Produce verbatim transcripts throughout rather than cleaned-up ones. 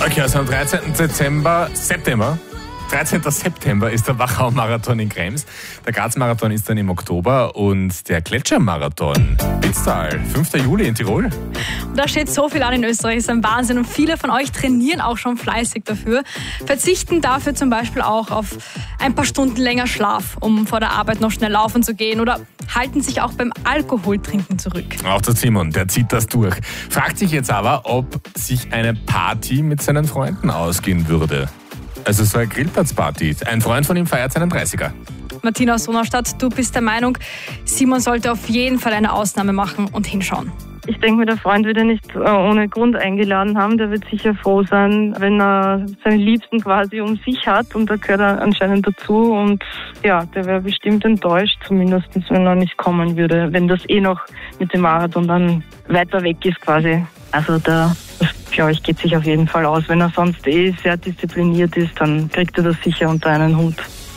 Okay, also am dreizehnten Dezember, September, dreizehnten September ist der Wachau-Marathon in Krems. Der Graz-Marathon ist dann im Oktober und der Gletscher-Marathon, Bitztal, fünften Juli in Tirol. Und da steht so viel an in Österreich, ist ein Wahnsinn. Und viele von euch trainieren auch schon fleißig dafür, verzichten dafür zum Beispiel auch auf ein paar Stunden länger Schlaf, um vor der Arbeit noch schnell laufen zu gehen, oder halten sich auch beim Alkoholtrinken zurück. Auch der Simon, der zieht das durch. Fragt sich jetzt aber, ob sich eine Party mit seinen Freunden ausgehen würde. Also so eine Grillplatzparty. Ein Freund von ihm feiert seinen dreißiger. Martina aus Donaustadt, du bist der Meinung, Simon sollte auf jeden Fall eine Ausnahme machen und hinschauen. Ich denke mir, der Freund wird er nicht ohne Grund eingeladen haben. Der wird sicher froh sein, wenn er seine Liebsten quasi um sich hat. Und da gehört er anscheinend dazu. Und ja, der wäre bestimmt enttäuscht, zumindest wenn er nicht kommen würde. Wenn das eh noch mit dem Marathon dann weiter weg ist quasi. Also da, glaube ich, geht sich auf jeden Fall aus. Wenn er sonst eh sehr diszipliniert ist, dann kriegt er das sicher unter einen Hut.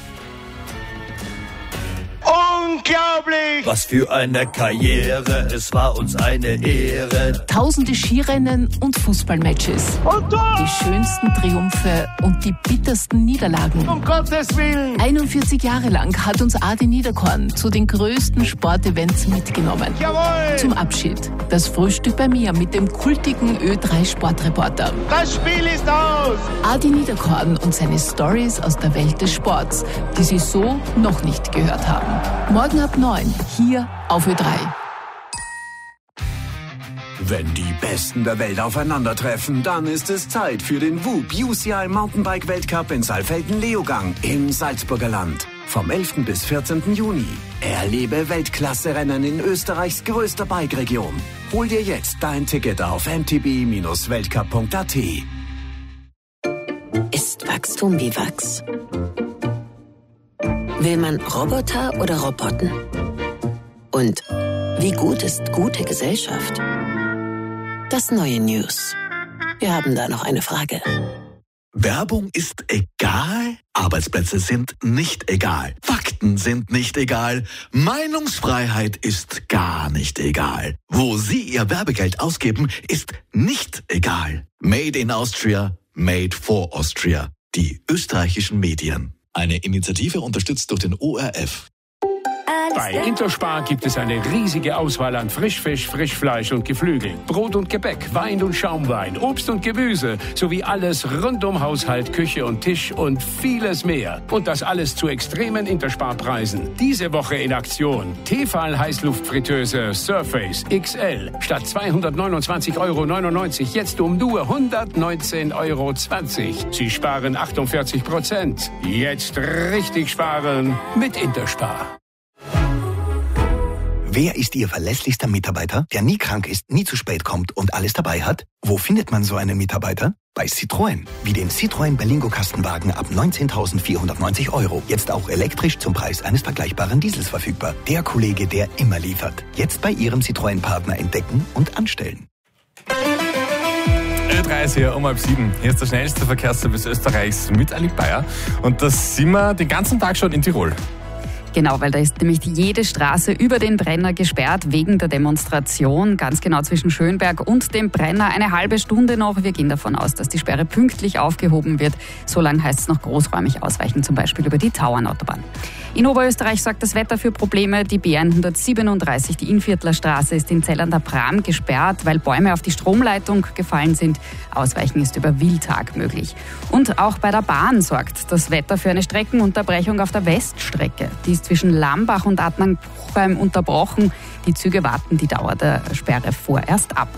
Unglaublich! Was für eine Karriere, es war uns eine Ehre. Tausende Skirennen und Fußballmatches. Und Tor! Die schönsten Triumphe und die bittersten Niederlagen. Um Gottes Willen! einundvierzig Jahre lang hat uns Adi Niederkorn zu den größten Sportevents mitgenommen. Jawohl! Zum Abschied das Frühstück bei mir mit dem kultigen Ö drei Sportreporter. Das Spiel ist aus! Adi Niederkorn und seine Stories aus der Welt des Sports, die Sie so noch nicht gehört haben. Morgen ab neun, hier auf Ö drei. Wenn die Besten der Welt aufeinandertreffen, dann ist es Zeit für den W U P U C I Mountainbike Weltcup in Saalfelden-Leogang im Salzburger Land. Vom elften bis vierzehnten Juni. Erlebe Weltklasse-Rennen in Österreichs größter Bike-Region. Hol dir jetzt dein Ticket auf m t b Bindestrich weltcup punkt a t. Ist Wachstum wie Wachs? Will man Roboter oder Roboten? Und wie gut ist gute Gesellschaft? Das neue News. Wir haben da noch eine Frage. Werbung ist egal, Arbeitsplätze sind nicht egal, Fakten sind nicht egal, Meinungsfreiheit ist gar nicht egal. Wo Sie Ihr Werbegeld ausgeben, ist nicht egal. Made in Austria, made for Austria. Die österreichischen Medien. Eine Initiative unterstützt durch den O R F. Bei Interspar gibt es eine riesige Auswahl an Frischfisch, Frischfleisch und Geflügel, Brot und Gebäck, Wein und Schaumwein, Obst und Gemüse, sowie alles rund um Haushalt, Küche und Tisch und vieles mehr. Und das alles zu extremen Interspar-Preisen. Diese Woche in Aktion. Tefal Heißluftfritteuse Surface X L statt zweihundertneunundzwanzig Euro neunundneunzig jetzt um nur hundertneunzehn Euro zwanzig. Sie sparen achtundvierzig Prozent. Jetzt richtig sparen mit Interspar. Wer ist Ihr verlässlichster Mitarbeiter, der nie krank ist, nie zu spät kommt und alles dabei hat? Wo findet man so einen Mitarbeiter? Bei Citroën. Wie den Citroën Berlingo Kastenwagen ab neunzehntausendvierhundertneunzig Euro. Jetzt auch elektrisch zum Preis eines vergleichbaren Diesels verfügbar. Der Kollege, der immer liefert. Jetzt bei Ihrem Citroën-Partner entdecken und anstellen. Ö drei ist hier um halb sieben. Hier ist der schnellste Verkehrsservice Österreichs mit Ali Bayer. Und da sind wir den ganzen Tag schon in Tirol. Genau, weil da ist nämlich jede Straße über den Brenner gesperrt wegen der Demonstration. Ganz genau zwischen Schönberg und dem Brenner. Eine halbe Stunde noch. Wir gehen davon aus, dass die Sperre pünktlich aufgehoben wird. So lange heißt es noch großräumig ausweichen, zum Beispiel über die Tauernautobahn. In Oberösterreich sorgt das Wetter für Probleme. Die B hundertsiebenunddreißig, die Innviertler Straße, ist in Zell an der Bram gesperrt, weil Bäume auf die Stromleitung gefallen sind. Ausweichen ist über Wildtag möglich. Und auch bei der Bahn sorgt das Wetter für eine Streckenunterbrechung auf der Weststrecke. Die ist zwischen Lambach und Adnang-Bruchheim unterbrochen. Die Züge warten die Dauer der Sperre vorerst ab.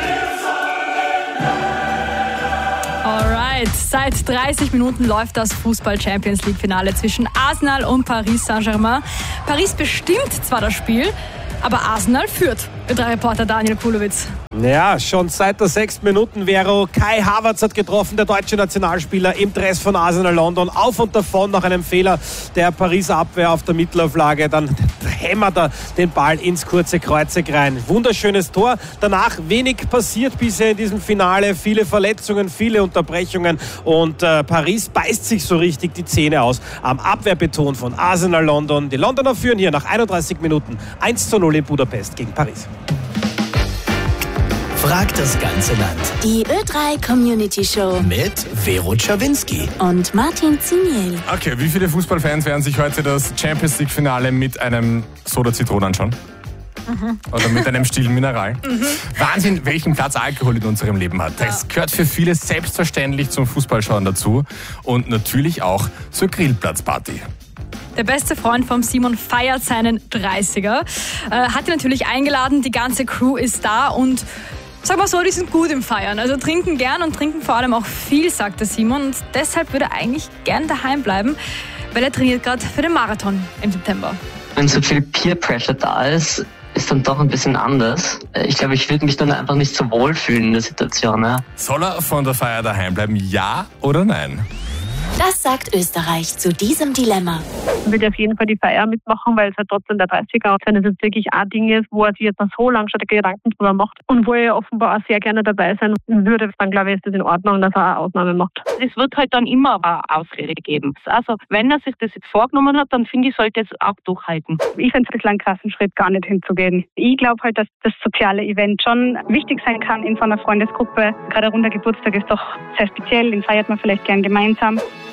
Alright, seit dreißig Minuten läuft das Fußball-Champions-League-Finale zwischen Arsenal und Paris Saint-Germain. Paris bestimmt zwar das Spiel, aber Arsenal führt. Ö drei Reporter Daniel Kulowitz. Ja, schon seit der sechsten Minuten, Vero. Kai Havertz hat getroffen, der deutsche Nationalspieler im Dress von Arsenal London. Auf und davon nach einem Fehler der Pariser Abwehr auf der Mittelauflage. Dann hämmert er den Ball ins kurze Kreuzeck rein. Wunderschönes Tor. Danach wenig passiert bisher in diesem Finale. Viele Verletzungen, viele Unterbrechungen. Und äh, Paris beißt sich so richtig die Zähne aus am Abwehrbeton von Arsenal London. Die Londoner führen hier nach einunddreißig Minuten eins zu null in Budapest gegen Paris. fragt das ganze Land. Die Ö drei Community Show mit Vero Czerwinski und Martin Ziniel. Okay, wie viele Fußballfans werden sich heute das Champions League Finale mit einem Soda Zitrone anschauen? Mhm. Oder mit einem stillen Mineral. Mhm. Wahnsinn, welchen Platz Alkohol in unserem Leben hat. Das ja. gehört für viele selbstverständlich zum Fußballschauen dazu und natürlich auch zur Grillplatzparty. Der beste Freund von Simon feiert seinen dreißiger. Äh, hat ihn natürlich eingeladen, die ganze Crew ist da und sag mal so, die sind gut im Feiern. Also trinken gern und trinken vor allem auch viel, sagt der Simon. Und deshalb würde er eigentlich gern daheim bleiben, weil er trainiert gerade für den Marathon im September. Wenn so viel Peer Pressure da ist, ist dann doch ein bisschen anders. Ich glaube, ich würde mich dann einfach nicht so wohl fühlen in der Situation. Ja. Soll er von der Feier daheim bleiben, ja oder nein? Das sagt Österreich zu diesem Dilemma. Ich will auf jeden Fall die Feier mitmachen, weil es halt trotzdem der dreißiger ist. Wenn es jetzt wirklich ein Ding ist, wo er sich jetzt noch so lange schon Gedanken drüber macht und wo er offenbar auch sehr gerne dabei sein würde, dann glaube ich, ist das in Ordnung, dass er eine Ausnahme macht. Es wird halt dann immer eine Ausrede geben. Also, wenn er sich das jetzt vorgenommen hat, dann finde ich, sollte es auch durchhalten. Ich finde es ein kleinen krassen Schritt, gar nicht hinzugehen. Ich glaube halt, dass das soziale Event schon wichtig sein kann in so einer Freundesgruppe. Gerade ein runder Geburtstag ist doch sehr speziell, den feiert man vielleicht gern gemeinsam.